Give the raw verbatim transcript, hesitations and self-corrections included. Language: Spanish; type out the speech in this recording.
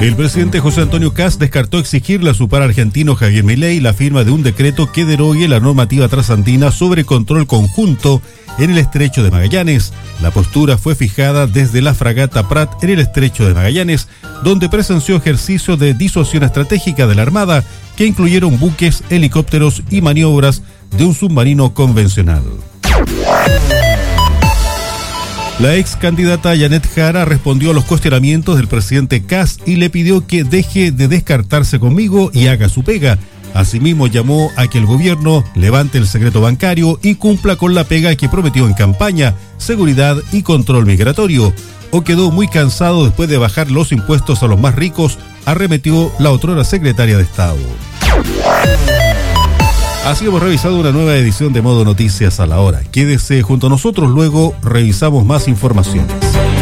El presidente José Antonio Kast descartó exigirle a su par argentino Javier Milei la firma de un decreto que derogue la normativa trasandina sobre control conjunto en el estrecho de Magallanes. La postura fue fijada desde la fragata Prat en el estrecho de Magallanes, donde presenció ejercicios de disuasión estratégica de la Armada que incluyeron buques, helicópteros y maniobras de un submarino convencional. La ex candidata Janet Jara respondió a los cuestionamientos del presidente Kast y le pidió que deje de descartarse conmigo y haga su pega. Asimismo, llamó a que el gobierno levante el secreto bancario y cumpla con la pega que prometió en campaña, seguridad y control migratorio. O quedó muy cansado después de bajar los impuestos a los más ricos, arremetió la otrora secretaria de Estado. Así hemos revisado una nueva edición de Modo Noticias a la Hora. Quédese junto a nosotros, luego revisamos más informaciones.